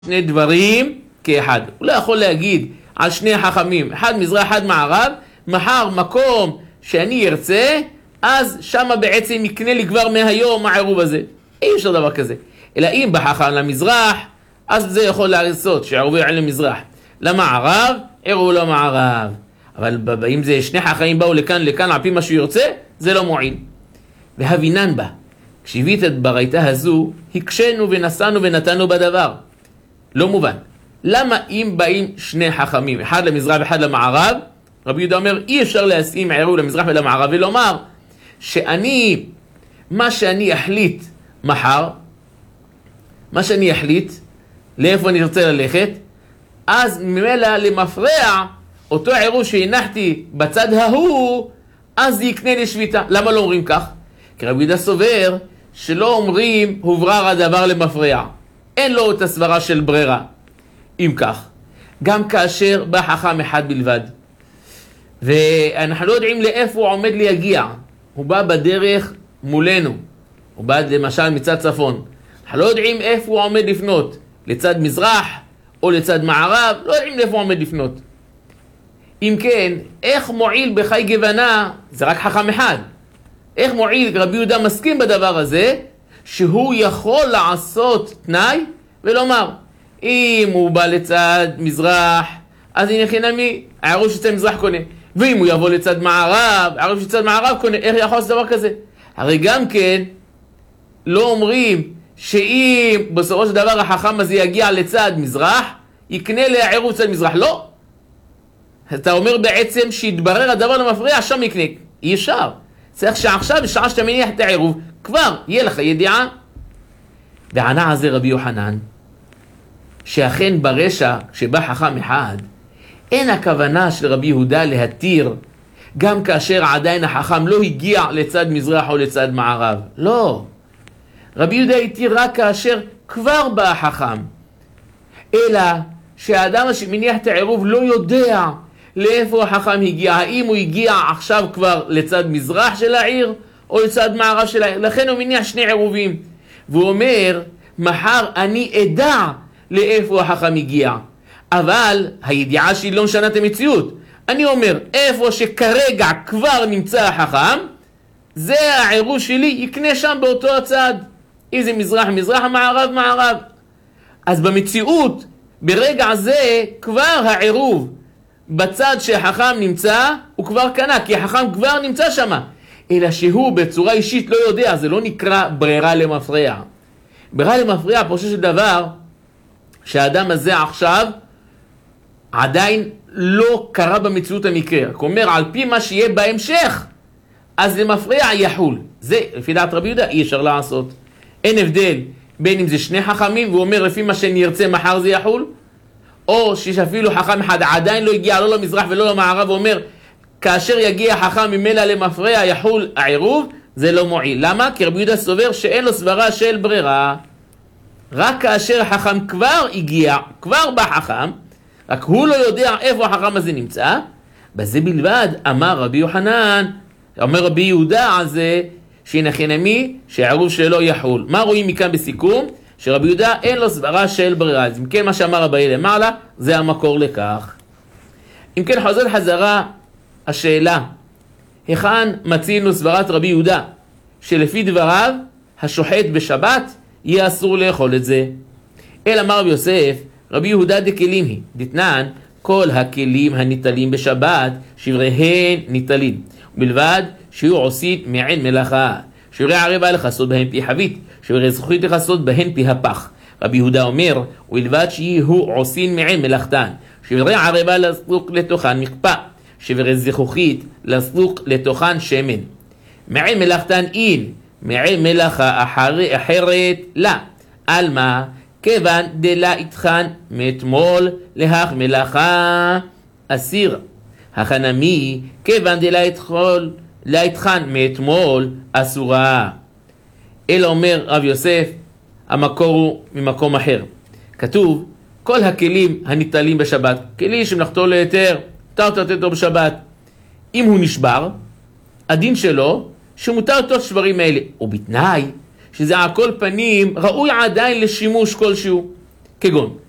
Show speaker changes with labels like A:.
A: שני דברים כאחד. הוא לא יכול להגיד על שני החכמים, אחד מזרח, אחד מערב, מחר מקום שאני ארצה, אז שמה בעצם יקנה לי כבר מהיום העירוב הזה. אי אפשר דבר כזה. אלא אם בחכם למזרח, אז זה יכול לעשות שהעירוב יעלה למזרח. למערב, עירוב למערב. אבל אם זה שני חכמים באו לכאן על פי מה שהוא ירצה, זה לא מועיל. והבינן בה, כשהביא את ברייתא הזו, הקשנו ונסענו ונתנו בדבר. לא מובן. למה אם באים שני חכמים, אחד למזרח ואחד למערב, רבי יהודה אומר, אי אפשר להשים עירוב למזרח ולמערב, ולומר מה שאני אחליט מחר, מה שאני אחליט, לאיפה אני רוצה ללכת, אז ממילא למפרע, אותו עירוב שהנחתי בצד ההוא, אז זה יקנה לי שביתה. למה לא אומרים כך? כי רבי יהודה סובר שלא אומרים הוברר הדבר למפרע. אין לו את הסברה של ברירה. אם כך, גם כאשר בא חכם אחד בלבד, ואנחנו לא יודעים לאיפה הוא עומד להגיע, הוא בא בדרך מולנו, הוא בא למשל מצד צפון, אנחנו לא יודעים איפה הוא עומד לפנות, לצד מזרח או לצד מערב, לא יודעים לאיפה הוא עומד לפנות. אם כן, איך מועיל בחי גוונה, זה רק חכם אחד, איך מועיל רבי יהודה מסכים בדבר הזה, שהוא יכול לעשות תנאי ולומר, אם הוא בא לצד מזרח, אז הנה חינמי, העירוב שצד מזרח קונה. ואם הוא יבוא לצד מערב, העירוב שצד מערב קונה. איך יכול לעשות דבר כזה? הרי גם כן, לא אומרים שאם בסופו של דבר החכם הזה יגיע לצד מזרח, יקנה לעירוב צד מזרח. לא. אתה אומר בעצם שיתברר הדבר למפריע, שם יקנה. אי אפשר. צריך שעכשיו, בשעה שאתה מניח את העירוב, כבר יהיה לך ידיעה. וענה על זה רבי יוחנן, שאכן ברשע, כשבא חכם אחד, אין הכוונה של רבי יהודה להתיר, גם כאשר עדיין החכם לא הגיע לצד מזרח או לצד מערב. לא. רבי יהודה התיר רק כאשר כבר בא החכם. אלא שהאדם שמניח את העירוב לא יודע לאיפה החכם הגיע. האם הוא הגיע עכשיו כבר לצד מזרח של העיר או לצד מערב של העיר. לכן הוא מניח שני עירובים. והוא אומר, מחר אני אדע לאיפה החכם הגיע. אבל הידיעה שלי לא משנה את המציאות. אני אומר, איפה שכרגע כבר נמצא החכם, זה העירוב שלי, יקנה שם באותו הצד. איזה מזרח, מזרח, מערב, מערב. אז במציאות, ברגע זה, כבר העירוב בצד שהחכם נמצא, הוא כבר קנה, כי החכם כבר נמצא שם. אלא שהוא בצורה אישית לא יודע, זה לא נקרא ברירה למפריע. ברירה למפריע, פרושו של דבר, שהאדם הזה עכשיו עדיין לא קרה במציאות המקרה. כלומר, על פי מה שיהיה בהמשך, אז למפריע יחול. זה, לפי דעת רבי יהודה, אי אפשר לעשות. אין הבדל בין אם זה שני חכמים, והוא אומר, לפי מה שאני ארצה, מחר זה יחול, או שאפילו חכם אחד עדיין לא הגיע, לא למזרח ולא למערב, ואומר, כאשר יגיע חכם ממילא למפריע, יחול העירוב, זה לא מועיל. למה? כי רבי יהודה סובר שאין לו סברה של ברירה. רק כאשר החכם כבר הגיע, כבר בא חכם, רק הוא לא יודע איפה החכם הזה נמצא, בזה בלבד אמר רבי יוחנן, אומר רבי יהודה על זה, שנחנמי שהעירוב שלו יחול. מה רואים מכאן בסיכום? שרבי יהודה אין לו סברה של ברירה. אז אם כן מה שאמר רבי למעלה, זה המקור לכך. אם כן חוזר חזרה השאלה, היכן מצינו סברת רבי יהודה, שלפי דבריו השוחט בשבת יהיה אסור לאכול את זה. אלא אמר רבי יוסף, רבי יהודה דקלים היא, דתנן, כל הכלים הניטלים בשבת, שבריהן ניטלים, ובלבד שיהיו עושית מעין מלאכה, שברי ערבה לכסות בהן פי חבית, שברי זכוכית לכסות בהן פי הפח. רבי יהודה אומר, ובלבד שיהיו עושין מעין מלאכתן, שברי ערבה לסלוק לתוכן מקפא, שברי זכוכית לסלוק לתוכן שמן. מעין מלאכתן אין, מעין מלאכה אחרת לה. אלמה, כיוון דלה איתכן מאתמול להך מלאכה אסיר. החנמי, כיוון דלה איתכן מאתמול אסורה. אלא אומר רב יוסף, המקור הוא ממקום אחר. כתוב, כל הכלים הניטלים בשבת, כלי שמלאכתו להיתר, מותר לתת אותו בשבת. אם הוא נשבר, הדין שלו, שמותר לתת את השברים האלה. ובתנאי שזה על כל פנים ראוי עדיין לשימוש כלשהו, כגון